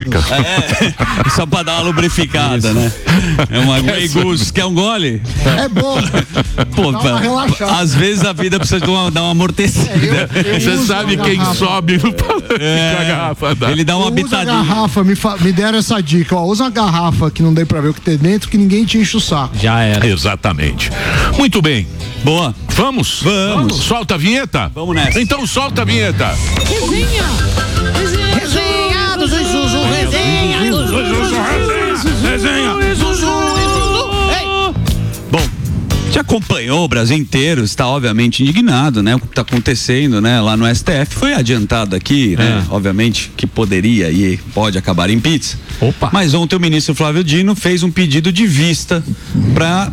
vodka. Só pra dar uma lubrificada, né? É uma Grey Goose. Quer um gole? É bom. Pô, às vezes a vida precisa dar uma amortecida. Você sabe quem sobe com a garrafa. Ele dá uma bitadinha. Garrafa, me deram essa dica, ó, usa uma garrafa que não dê pra ver o que tem dentro, que ninguém te enche o saco. Já era. Exatamente. Muito bem. Boa. Vamos? Vamos. Solta a vinheta? Vamos nessa. Então solta a vinheta. Resenha do Zuzu, resenha do Zuzu. Bom, já acompanhou, o Brasil inteiro está obviamente indignado, né? O que está acontecendo, né? Lá no STF foi adiantado aqui, né? Obviamente que poderia e pode acabar em pizza. Opa. Mas ontem o ministro Flávio Dino fez um pedido de vista pra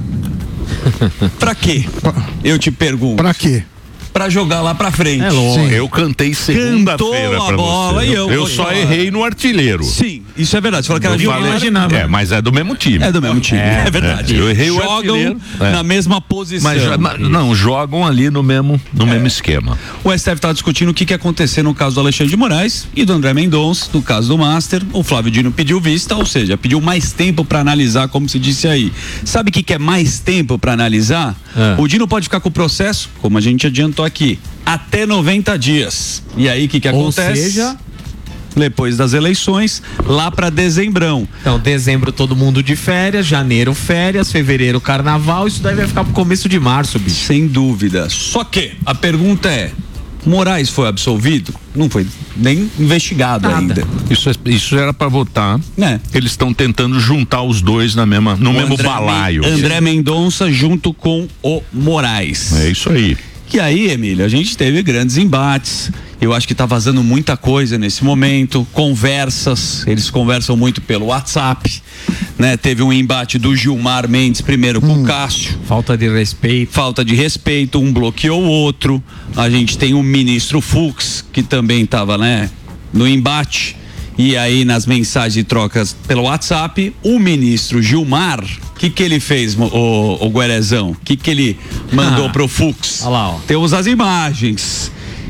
quê? Eu te pergunto. Pra quê? Pra jogar lá pra frente. É lógico. Eu cantei segunda-feira pra bola você. e Eu só errei no artilheiro. Sim, isso é verdade. Você falou que era Eu falei, mas é do mesmo time. É do mesmo time, é verdade. Eu errei o Jogam artilheiro. na mesma posição. Mas não, jogam ali no mesmo esquema. O STF está discutindo o que ia acontecer no caso do Alexandre de Moraes e do André Mendonça, no caso do Master. O Flávio Dino pediu vista, ou seja, pediu mais tempo para analisar, como se disse aí. Sabe o que é mais tempo para analisar? O Dino pode ficar com o processo, como a gente adiantou aqui, até 90 dias. E aí o que acontece? Ou seja, depois das eleições, lá para dezembrão. Então, dezembro todo mundo de férias, janeiro férias, fevereiro carnaval, isso daí vai ficar pro começo de março, bicho. Sem dúvida. Só que a pergunta é: Moraes foi absolvido? Não foi nem investigado ainda. Isso era para votar. Eles estão tentando juntar os dois no mesmo balaio. André Mendonça junto com o Moraes. É isso aí. E aí, Emílio, a gente teve grandes embates. Eu acho que tá vazando muita coisa nesse momento. Conversas, eles conversam muito pelo WhatsApp, né? Teve um embate do Gilmar Mendes primeiro com o Cássio. Falta de respeito, um bloqueou o outro. A gente tem o ministro Fux, que também estava, né, no embate. E aí, nas mensagens e trocas pelo WhatsApp, o ministro Gilmar, o que ele fez, o Guerezão? O que ele mandou pro Fux? Olha lá, ó. Temos as imagens.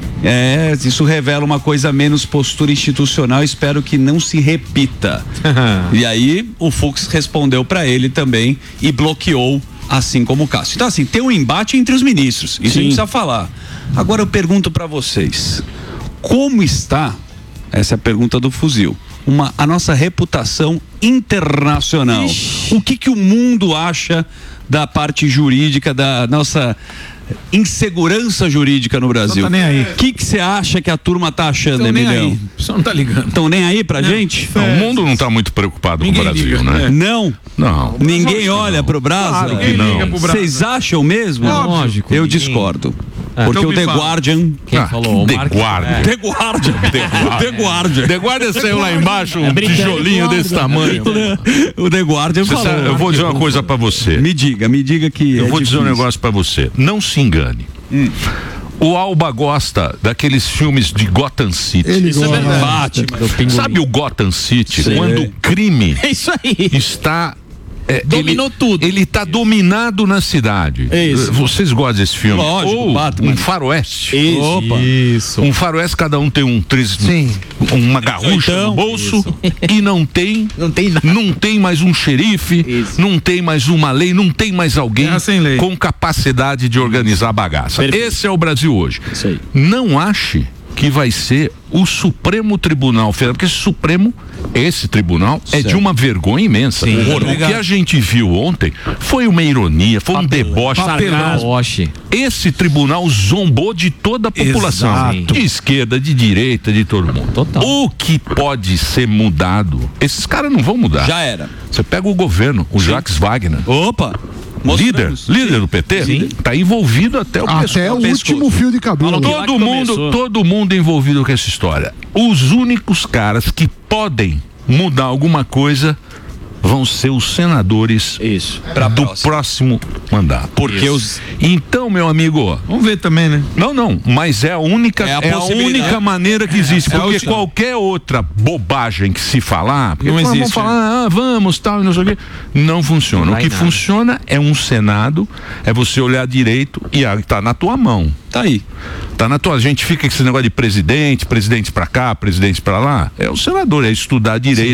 Isso revela uma coisa menos postura institucional, espero que não se repita. E aí, o Fux respondeu para ele também e bloqueou, assim como o Cássio. Então, assim, tem um embate entre os ministros, isso a gente precisa falar. Agora eu pergunto para vocês, como está, essa é a pergunta do fuzil, a nossa reputação internacional? O que o mundo acha da parte jurídica, da nossa insegurança jurídica no Brasil? Não tá nem aí. O que você acha que a turma tá achando, Emilhão? O pessoal não tá ligando. Estão nem aí pra gente? Não, o mundo não tá muito preocupado com o Brasil, né? Não? Não. Ninguém olha pro Brasil? Claro que não. Vocês acham mesmo? Lógico. Eu discordo. Porque então o The Guardian... Quem falou? The Guardian. The Guardian. The Guardian. The Guardian saiu lá embaixo, um tijolinho desse tamanho. O The Guardian falou. Eu vou dizer uma coisa pra você. Me diga que eu vou dizer um negócio pra você. Não se engane. O Alba gosta daqueles filmes de Gotham City. Ele Isso é gosta, verdade. Sabe o Gotham City? Quando o crime É isso aí. está... Dominou tudo. Ele está dominado na cidade. Isso. Vocês gostam desse filme? Lógico, Ou Batman. um faroeste. Isso. Um faroeste, cada um tem uma garrucha no bolso e não tem nada. Não tem mais um xerife, não tem mais uma lei, não tem mais alguém com capacidade de organizar a bagaça. Esse é o Brasil hoje. Isso aí. Não ache que vai ser o Supremo Tribunal Federal, porque esse tribunal é de uma vergonha imensa. O que a gente viu ontem foi uma ironia, foi um deboche. Esse tribunal zombou de toda a população. Exato. De esquerda, de direita, de todo mundo. Total. O que pode ser mudado, esses caras não vão mudar. Já era. Você pega o governo, o Jacques Wagner. Opa! Líder do PT, tá envolvido até o pescoço. Até o último fio de cabelo. Todo mundo envolvido com essa história. Os únicos caras que podem mudar alguma coisa vão ser os senadores do próximo mandato. Porque Então, meu amigo, Vamos ver também, né? não, mas é a única maneira que existe, porque qualquer outra bobagem que se falar, porque não existe, vamos falar, vamos, tal, não sei o quê, não funciona. O que funciona é um Senado, é você olhar direito e tá na tua mão. Tá aí. Tá na tua, a gente fica com esse negócio de presidente pra cá, presidente pra lá. É o senador, é estudar direito